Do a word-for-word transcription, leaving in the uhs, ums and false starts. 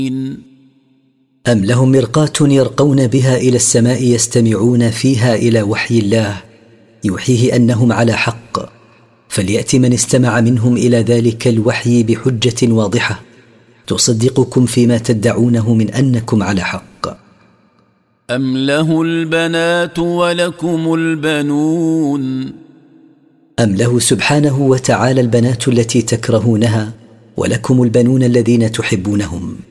أم لهم مرقاة يرقون بها إلى السماء يستمعون فيها إلى وحي الله يوحيه أنهم على حق، فليأت من استمع منهم إلى ذلك الوحي بحجة واضحة تصدقكم فيما تدعونه من أنكم على حق. أم له البنات ولكم البنون أم له سبحانه وتعالى البنات التي تكرهونها ولكم البنون الذين تحبونهم.